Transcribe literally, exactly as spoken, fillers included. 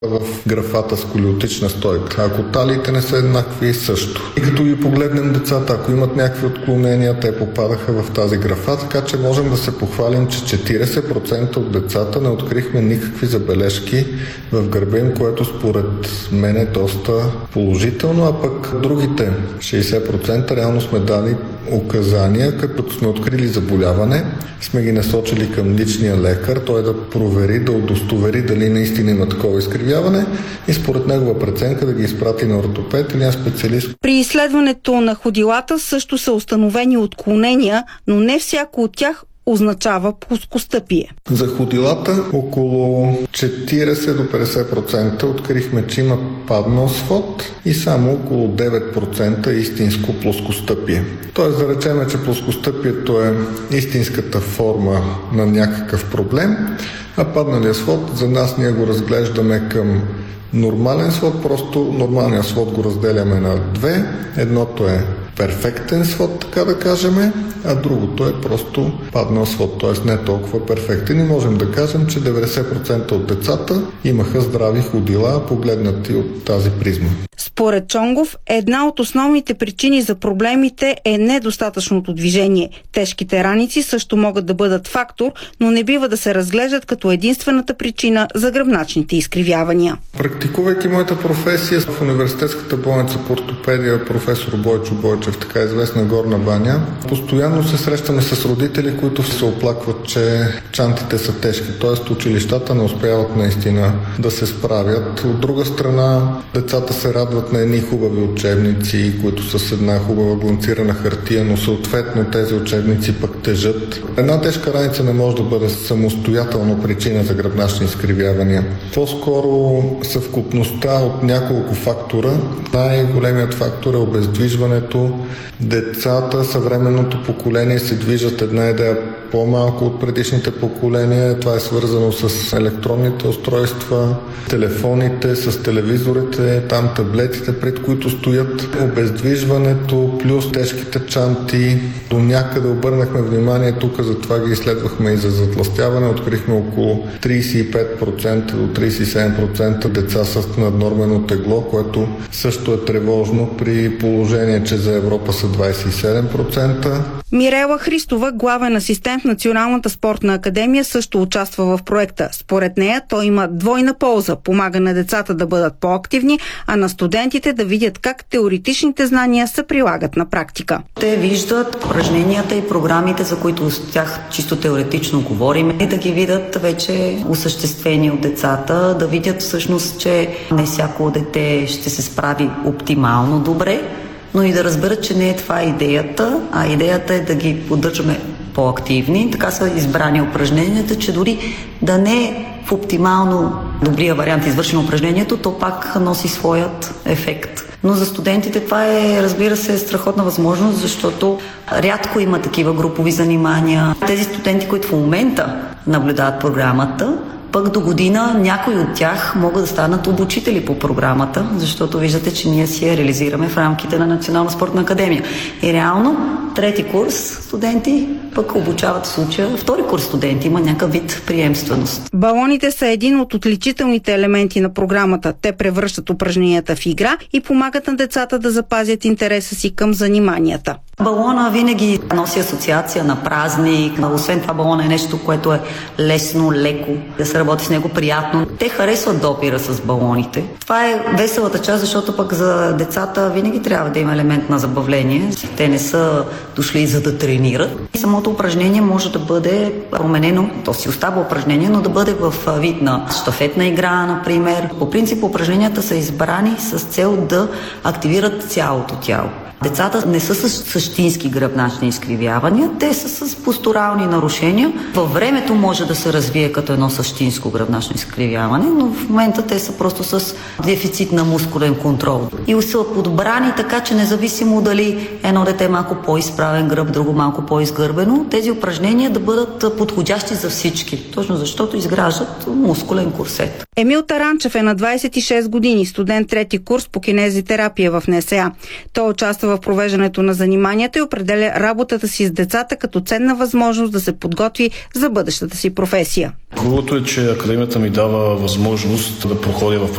в графата сколиотична стойка. Ако талиите не са еднакви, също. И като ги погледнем децата, ако имат някакви отклонения, те попадаха в тази графа, така че можем да се похвалим, че четирийсет процента от децата не открихме никакви забележки в гърба им, което според мен е доста положително, а пък другите шейсет процента реално сме дали указания, като сме открили заболяване, сме ги насочили към личния лекар, той да провери, да удостовери дали наистина има такова изкривяване и според негова преценка да ги изпрати на ортопед или на специалист. При изследването на ходилата също са установени отклонения, но не всяко от тях означава плоскостъпие. За ходилата около четирийсет до петдесет процента открихме, че има паднал свод и само около девет процента истинско плоскостъпие. Тоест да речем, че плоскостъпието е истинската форма на някакъв проблем, а падналия свод за нас ние го разглеждаме към нормален свод, просто нормалният свод го разделяме на две. Едното е перфектен свод, така да кажем, а другото е просто паднал свод, т.е. не толкова перфектен. И можем да кажем, че деветдесет процента от децата имаха здрави ходила, погледнати от тази призма. Според Чонгов, една от основните причини за проблемите е недостатъчното движение. Тежките раници също могат да бъдат фактор, но не бива да се разглеждат като единствената причина за гръбначните изкривявания. Практикувайки моята професия в университетската болница по ортопедия, професор Бойчо Бойчев, така известна Горна баня, постоянно се срещаме с родители, които се оплакват, че чантите са тежки, т.е. училищата не успяват наистина да се справят. От друга страна, децата се радват на едни хубави учебници, които са с една хубава гланцирана хартия, но съответно тези учебници пък тежат. Една тежка раница не може да бъде самостоятелно причина за гръбначни изкривявания. По-скоро съвкупността от няколко фактора. Най-големият фактор е обездвижването. Децата, съвременното поколение се движат една идея по-малко от предишните поколения. Това е свързано с електронните устройства, телефоните, с телевизорите, там таблетите, пред които стоят. Обездвижването плюс тежките чанти. До някъде обърнахме внимание тук, затова ги изследвахме и за затлъстяване. Открихме около трийсет и пет процента до трийсет и седем процента деца с наднормено тегло, което също е тревожно при положение, че за Европа са двайсет и седем процента. Мирела Христова, главен асистент в Националната спортна академия, също участва в проекта. Според нея той има двойна полза. Помага на децата да бъдат по-активни, а на студентите да видят как теоретичните знания се прилагат на практика. Те виждат упражненията и програмите, за които с тях чисто теоретично говорим, и да ги видят вече осъществени от децата, да видят всъщност, че не всяко дете ще се справи оптимално добре, но и да разберат, че не е това идеята, а идеята е да ги поддържаме по-активни. Така са избрани упражненията, че дори да не е в оптимално добрия вариант извършено упражнението, то пак носи своят ефект. Но за студентите това е, разбира се, страхотна възможност, защото рядко има такива групови занимания. Тези студенти, които в момента наблюдават програмата, пък до година някои от тях могат да станат обучители по програмата, защото виждате, че ние си я реализираме в рамките на Национална спортна академия. И реално трети курс студенти пък обучават в случая втори курс студенти. Има някакъв вид приемственост. Балоните са един от отличителните елементи на програмата. Те превръщат упражненията в игра и помагат на децата да запазят интереса си към заниманията. Балона винаги носи асоциация на празник. Освен това, балона е нещо, което е лесно, леко, да се работи с него приятно. Те харесват допира с балоните. Това е веселата част, защото пък за децата винаги трябва да има елемент на забавление. Те не са дошли за да тренират. Самото упражнение може да бъде променено, то си остава упражнение, но да бъде в вид на щафетна игра, например. По принцип упражненията са избрани с цел да активират цялото тяло. Децата не са с същински гръбначни изкривявания, те са с постурални нарушения. Във времето може да се развие като едно същинско гръбначно изкривяване, но в момента те са просто с дефицит на мускулен контрол. И са подбрани така, че независимо дали едно дете е малко по-изправен гръб, друго малко по-изгърбено, тези упражнения да бъдат подходящи за всички, точно защото изграждат мускулен курсет. Емил Таранчев е на двайсет и шест години, студент трети курс по кинезитерапия в НСА. Той участва в провеждането на заниманията и определя работата си с децата като ценна възможност да се подготви за бъдещата си професия. Хубавото е, че академията ми дава възможност да проходя в